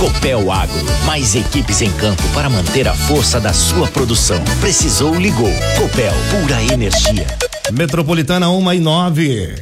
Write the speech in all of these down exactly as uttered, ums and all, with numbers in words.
Copel Agro, mais equipes em campo para manter a força da sua produção. Precisou, ligou. Copel, pura energia. Metropolitana uma e nove.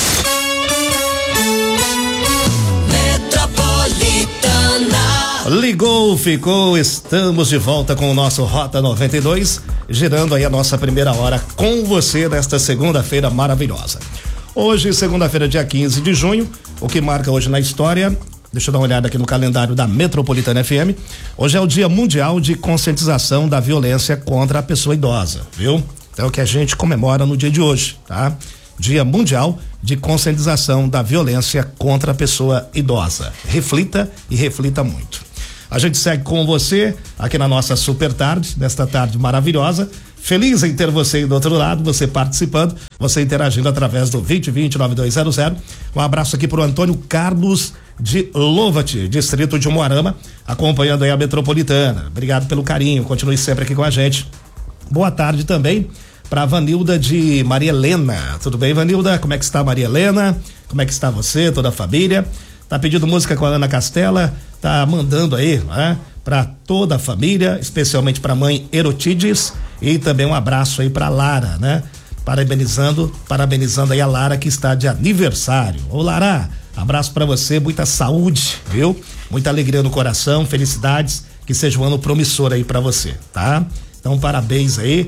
Ligou, ficou, estamos de volta com o nosso Rota noventa e dois, girando aí a nossa primeira hora com você nesta segunda-feira maravilhosa. Hoje, segunda-feira, dia quinze de junho, o que marca hoje na história, deixa eu dar uma olhada aqui no calendário da Metropolitana F M, hoje é o Dia Mundial de Conscientização da Violência contra a Pessoa Idosa, viu? É o que a gente comemora no dia de hoje, tá? Dia Mundial de Conscientização da Violência contra a Pessoa Idosa. Reflita e reflita muito. A gente segue com você aqui na nossa super tarde, nesta tarde maravilhosa. Feliz em ter você aí do outro lado, você participando, você interagindo através do vinte vinte, nove dois zero zero. Um abraço aqui pro Antônio Carlos de Louvate, distrito de Umuarama, acompanhando aí a Metropolitana. Obrigado pelo carinho, continue sempre aqui com a gente. Boa tarde também para Vanilda de Maria Helena. Tudo bem, Vanilda? Como é que está, Maria Helena? Como é que está você, toda a família? Tá pedindo música com a Ana Castela, tá mandando aí, né? Para toda a família, especialmente para a mãe Erotides, e também um abraço aí para Lara, né? Parabenizando, parabenizando aí a Lara que está de aniversário. Ô Lara, abraço para você, muita saúde, viu? Muita alegria no coração, felicidades, que seja um ano promissor aí para você, tá? Então parabéns aí,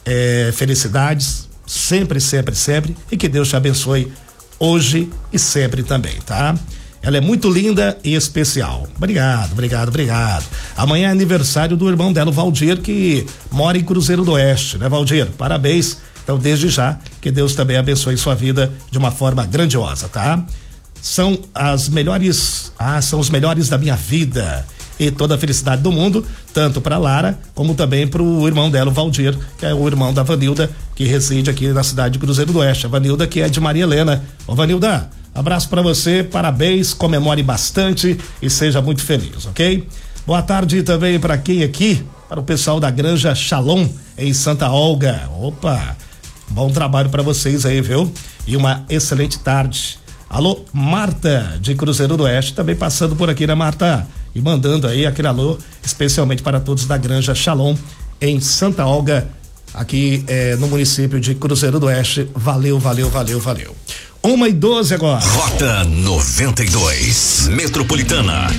é, felicidades, sempre, sempre, sempre, e que Deus te abençoe hoje e sempre também, tá? Ela é muito linda e especial. Obrigado, obrigado, obrigado. Amanhã é aniversário do irmão dela, o Valdir, que mora em Cruzeiro do Oeste, né, Valdir? Parabéns. Então, desde já, que Deus também abençoe sua vida de uma forma grandiosa, tá? São as melhores, ah, são os melhores da minha vida. E toda a felicidade do mundo, tanto para Lara, como também para o irmão dela, o Valdir, que é o irmão da Vanilda, que reside aqui na cidade de Cruzeiro do Oeste. A Vanilda, que é de Maria Helena. Ô, Vanilda, abraço para você, parabéns, comemore bastante e seja muito feliz, ok? Boa tarde também para quem aqui, para o pessoal da Granja Shalom, em Santa Olga. Opa, bom trabalho para vocês aí, viu? E uma excelente tarde. Alô, Marta, de Cruzeiro do Oeste, também passando por aqui, né, Marta? E mandando aí aquele alô, especialmente para todos da Granja Shalom, em Santa Olga, aqui eh, no município de Cruzeiro do Oeste. Valeu, valeu, valeu, valeu. Uma e doze agora. Rota noventa e dois, Metropolitana.